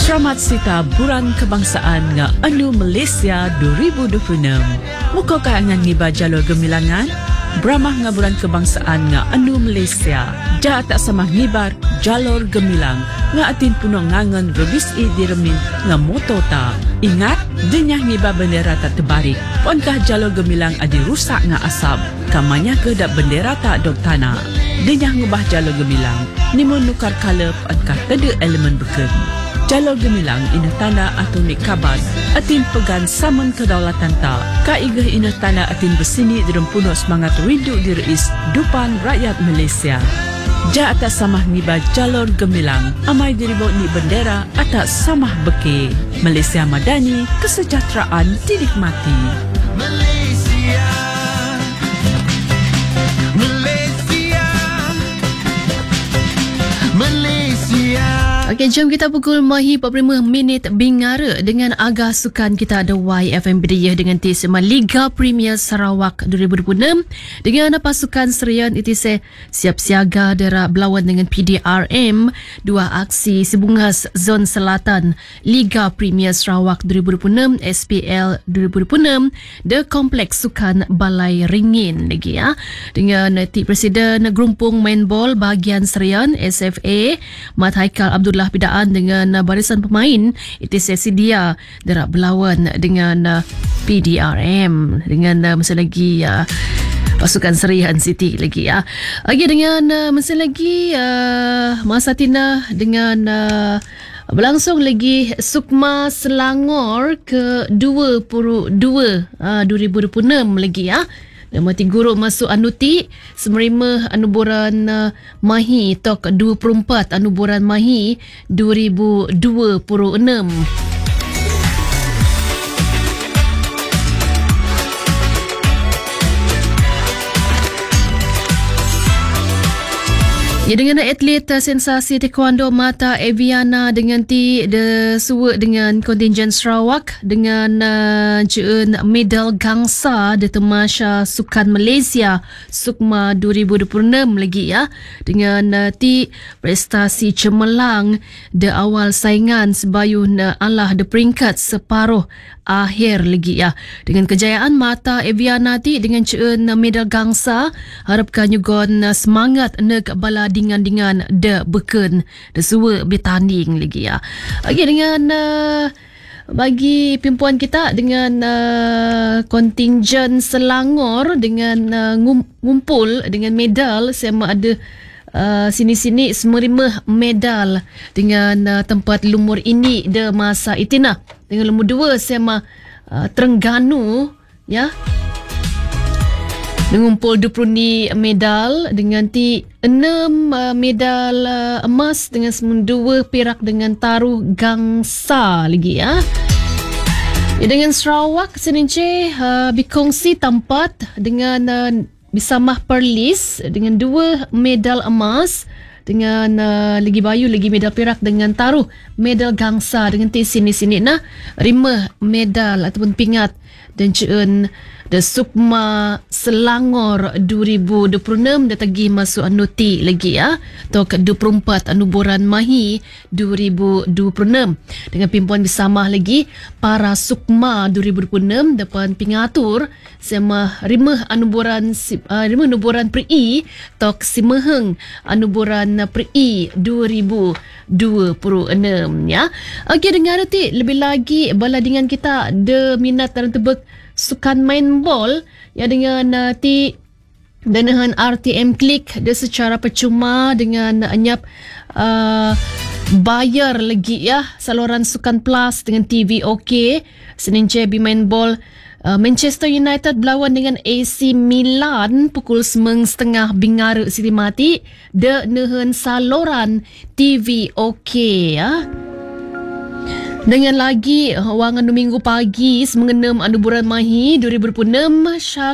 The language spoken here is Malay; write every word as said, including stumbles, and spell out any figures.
Selamat Sita Buran Kebangsaan nga anu Malaysia dua ribu dua puluh enam. Muka kaangan ngiba jalur gemilangan Beramah nga bulan kebangsaan nga anu Malaysia. Ja tak samah ngibar jalur gemilang nga atin puno ngangen rebis i diremin nga moto ta. Ingat, denyah ngiba bendera tak terbalik. Ponkah jalur gemilang adi rusak nga asap. Kamanya ke dak bendera tak dok tanah. Denyah ngubah jalur gemilang. Nimun nukar kalep ankah tede elemen beken. Jalur gemilang ina tanda atau nik kabar atin pegan saman kedaulatan ta. Ka igah ina tanda atin bersini dalam puno semangat rindu direis dupan rakyat Malaysia. Ja atas samah niba jalur gemilang amai diribau ni bendera atas samah beke. Malaysia Madani, kesejahteraan dinikmati. Malaysia, Malaysia, Malaysia. Okey, jom kita pukul mahi empat puluh lima minit bingara dengan agah sukan kita ada Y F M Bidayah dengan tisma Liga Premier Sarawak dua ribu dua puluh enam dengan pasukan Serian Itise siap siaga dera berlawan dengan P D R M dua aksi Sibungas Zon Selatan Liga Premier Sarawak dua ribu dua puluh enam S P L dua ribu dua puluh enam de Kompleks Sukan Balai Ringin lagi ya dengan Ti Presiden Gerumpung Mainball bahagian Serian S F A Mat Haikal Abdullah Bidaan dengan barisan pemain Itise Sidia derak berlawan dengan P D R M dengan uh, masa lagi uh, pasukan Serian City lagi ya. Lagi dengan uh, masa lagi uh, Masa Tina dengan uh, berlangsung lagi Sukma Selangor ke dua puluh dua uh, dua ribu dua puluh enam lagi ya. Mati guru masuk anuti semerima anuburan uh, Mahi Tok dua puluh empat anuburan Mahi dua ribu dua puluh enam. Ya, dengan atlet uh, sensasi taekwondo Mata Eviana dengan ti de suwe dengan kontingen Sarawak dengan uh, jeun medal gangsa de Tamasya Sukan Malaysia Sukma dua ribu dua puluh enam lagi ya dengan uh, ti prestasi cemerlang de awal saingan sebayun uh, Allah de peringkat separuh akhir lagi ya dengan kejayaan Mata Eviana ti dengan jeun uh, medal gangsa harapkan yugon uh, semangat neg bala dengan-dengan de beken de suwe bertanding lagi ya. Okey, dengan uh, bagi pimpuan kita dengan uh, kontingen Selangor dengan uh, ngum, ngumpul dengan medal sama ada uh, sini-sini semerima medal dengan uh, tempat lumur ini de masa itina dengan lumur dua sama uh, Terengganu ya. Mengumpul dua puluh ni medal dengan ti enam uh, medal uh, emas dengan dua perak dengan taruh gangsa lagi ya. Ya, dengan Sarawak senince uh, berkongsi tempat dengan uh, Bisamah Perlis dengan dua medal emas dengan uh, lagi bayu lagi medal perak dengan taruh medal gangsa dengan ti sini-sini nah lima medal ataupun pingat dan ceun de Sukma Selangor dua ribu dua puluh enam dah tagi masuk anuti lagi ya tok dua puluh empat anuburan Mahi dua ribu dua puluh enam dengan pimpuan bersamah lagi para Sukma dua ribu dua puluh enam depan pingatur sama rimah anuburan uh, rimah anuburan Pri tok Simeheng anuburan Pri dua ribu dua puluh enam ya. Okey, dengar ti lebih lagi baladingan kita de minat dalam tebek sukan main bol ya dengan uh, ti dengan R T M Click dia secara percuma dengan anyap uh, bayar lagi ya saluran sukan plus dengan T V OK senince bermain bol uh, Manchester United berlawan dengan A C Milan pukul sembilan tiga puluh bingara Siti Mati de nehen saluran T V OK ya. Dengan lagi wang anu minggu pagi semengenam anuburan Mahi dua ribu dua puluh enam